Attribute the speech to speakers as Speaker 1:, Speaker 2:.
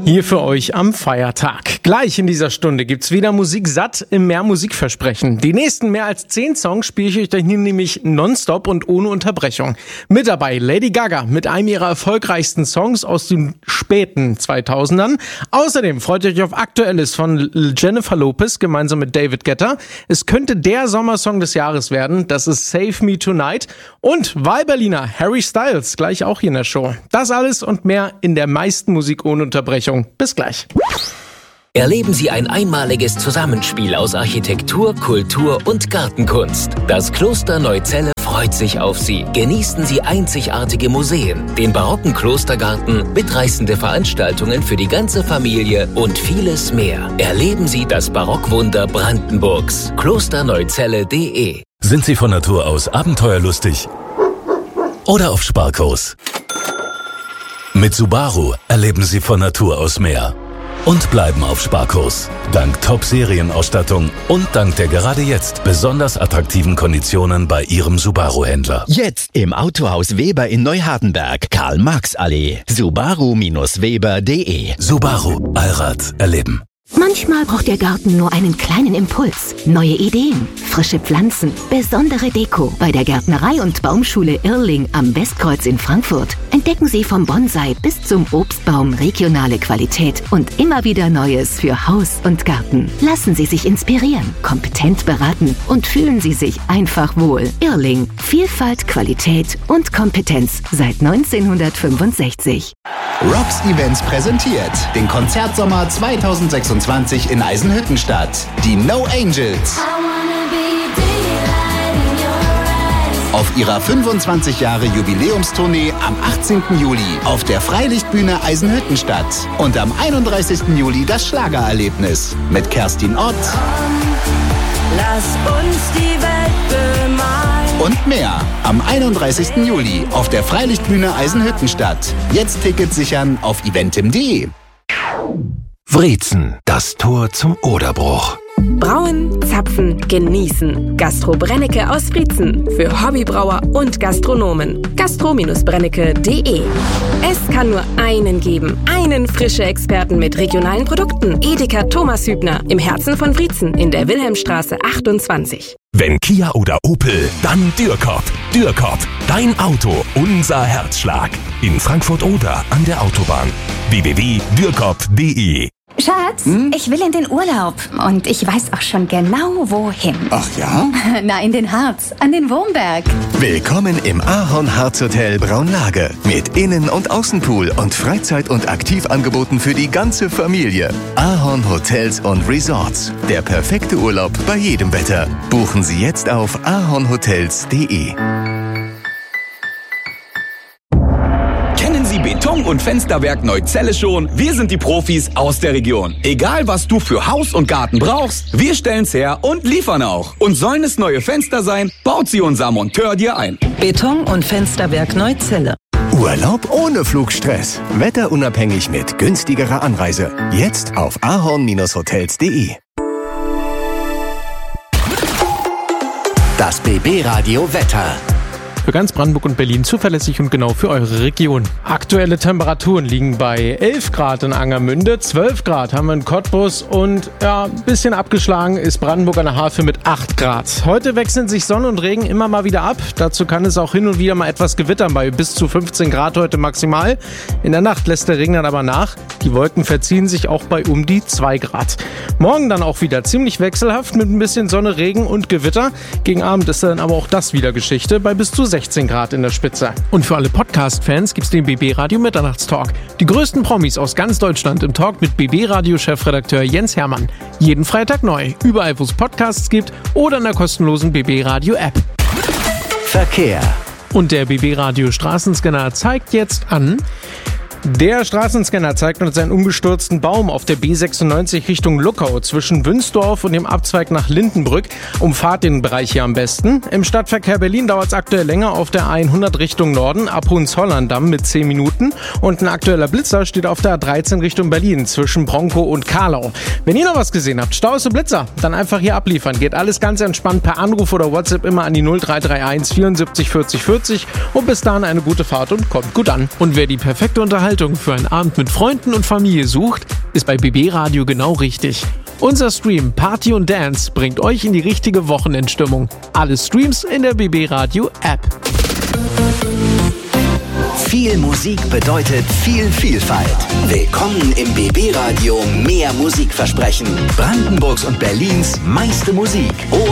Speaker 1: Hier für euch am Feiertag. Gleich in dieser Stunde gibt's wieder Musik satt im Mehr Musikversprechen. Die nächsten mehr als 10 Songs spiele ich euch hier nämlich nonstop und ohne Unterbrechung. Mit dabei Lady Gaga mit einem ihrer erfolgreichsten Songs aus den späten 2000ern. Außerdem freut euch auf Aktuelles von Jennifer Lopez gemeinsam mit David Guetta. Es könnte der Sommersong des Jahres werden. Das ist Save Me Tonight. Und Wahlberliner Harry Styles gleich auch hier in der Show. Das alles und mehr in der meisten Musik ohne Unterbrechung. Bis gleich.
Speaker 2: Erleben Sie ein einmaliges Zusammenspiel aus Architektur, Kultur und Gartenkunst. Das Kloster Neuzelle freut sich auf Sie. Genießen Sie einzigartige Museen, den barocken Klostergarten, mitreißende Veranstaltungen für die ganze Familie und vieles mehr. Erleben Sie das Barockwunder Brandenburgs. klosterneuzelle.de.
Speaker 3: Sind Sie von Natur aus abenteuerlustig oder auf Sparkurs? Mit Subaru erleben Sie von Natur aus mehr und bleiben auf Sparkurs. Dank Top-Serienausstattung und dank der gerade jetzt besonders attraktiven Konditionen bei Ihrem Subaru-Händler.
Speaker 4: Jetzt im Autohaus Weber in Neuhardenberg, Karl-Marx-Allee, subaru-weber.de.
Speaker 3: Subaru, Allrad erleben.
Speaker 5: Manchmal braucht der Garten nur einen kleinen Impuls. Neue Ideen, frische Pflanzen, besondere Deko. Bei der Gärtnerei- und Baumschule Irrling am Westkreuz in Frankfurt entdecken Sie vom Bonsai bis zum Obstbaum regionale Qualität und immer wieder Neues für Haus und Garten. Lassen Sie sich inspirieren, kompetent beraten und fühlen Sie sich einfach wohl. Irrling. Vielfalt, Qualität und Kompetenz seit 1965.
Speaker 6: Rocks Events präsentiert den Konzertsommer 2026 in Eisenhüttenstadt. Die No Angels. Auf ihrer 25 Jahre Jubiläumstournee am 18. Juli auf der Freilichtbühne Eisenhüttenstadt. Und am 31. Juli das Schlagererlebnis mit Kerstin Ott.
Speaker 7: Lass uns die Welt bemalen.
Speaker 6: Und mehr am 31. Juli auf der Freilichtbühne Eisenhüttenstadt. Jetzt Tickets sichern auf eventim.de.
Speaker 3: Wrezen, das Tor zum Oderbruch.
Speaker 7: Brauen, zapfen, genießen. Gastro Brennecke aus Wrezen. Für Hobbybrauer und Gastronomen. gastro-brennecke.de. Es kann nur einen geben. Einen frische Experten mit regionalen Produkten. Edeka Thomas Hübner. Im Herzen von Wrezen in der Wilhelmstraße 28.
Speaker 3: Wenn Kia oder Opel, dann Dürkop. Dürkop, dein Auto, unser Herzschlag. In Frankfurt-Oder an der Autobahn. www.dürkop.de.
Speaker 8: Schatz, ich will in den Urlaub und ich weiß auch schon genau, wohin.
Speaker 6: Ach ja?
Speaker 8: Na, in den Harz, an den Wurmberg.
Speaker 9: Willkommen im Ahorn Harz Hotel Braunlage. Mit Innen- und Außenpool und Freizeit- und Aktivangeboten für die ganze Familie. Ahorn Hotels und Resorts. Der perfekte Urlaub bei jedem Wetter. Buchen Sie jetzt auf ahornhotels.de.
Speaker 10: Kennen Sie Beton- und Fensterwerk Neuzelle schon? Wir sind die Profis aus der Region. Egal, was du für Haus und Garten brauchst, wir stellen's her und liefern auch. Und sollen es neue Fenster sein, baut sie unser Monteur dir ein.
Speaker 11: Beton- und Fensterwerk Neuzelle.
Speaker 9: Urlaub ohne Flugstress. Wetterunabhängig mit günstigerer Anreise. Jetzt auf ahorn-hotels.de.
Speaker 6: Das BB-Radio Wetter.
Speaker 1: Für ganz Brandenburg und Berlin zuverlässig und genau für eure Region. Aktuelle Temperaturen liegen bei 11 Grad in Angermünde, 12 Grad haben wir in Cottbus und ja, ein bisschen abgeschlagen ist Brandenburg an der Havel mit 8 Grad. Heute wechseln sich Sonne und Regen immer mal wieder ab. Dazu kann es auch hin und wieder mal etwas gewittern bei bis zu 15 Grad heute maximal. In der Nacht lässt der Regen dann aber nach. Die Wolken verziehen sich auch bei um die 2 Grad. Morgen dann auch wieder ziemlich wechselhaft mit ein bisschen Sonne, Regen und Gewitter. Gegen Abend ist dann aber auch das wieder Geschichte bei bis zu 16 Grad in der Spitze. Und für alle Podcast-Fans gibt's den BB Radio Mitternachtstalk. Die größten Promis aus ganz Deutschland im Talk mit BB Radio Chefredakteur Jens Hermann. Jeden Freitag neu, überall wo es Podcasts gibt oder in der kostenlosen BB Radio App.
Speaker 6: Verkehr.
Speaker 1: Und der BB Radio Straßenscanner zeigt jetzt an. Der Straßenscanner zeigt uns einen umgestürzten Baum auf der B96 Richtung Luckau zwischen Wünsdorf und dem Abzweig nach Lindenbrück. Umfahrt den Bereich hier am besten. Im Stadtverkehr Berlin dauert es aktuell länger auf der A100 Richtung Norden ab Hohenzollern-Damm mit 10 Minuten. Und ein aktueller Blitzer steht auf der A13 Richtung Berlin zwischen Bronkow und Karlau. Wenn ihr noch was gesehen habt, Staus und Blitzer, dann einfach hier abliefern. Geht alles ganz entspannt per Anruf oder WhatsApp immer an die 0331 74 40 40. Und bis dahin eine gute Fahrt und kommt gut an. Und wer die perfekte Unterhaltung Unterhaltung für einen Abend mit Freunden und Familie sucht, ist bei BB Radio genau richtig. Unser Stream Party und Dance bringt euch in die richtige Wochenendstimmung. Alle Streams in der BB Radio App.
Speaker 4: Viel Musik bedeutet viel Vielfalt. Willkommen im BB Radio Mehr Musikversprechen. Brandenburgs und Berlins meiste Musik.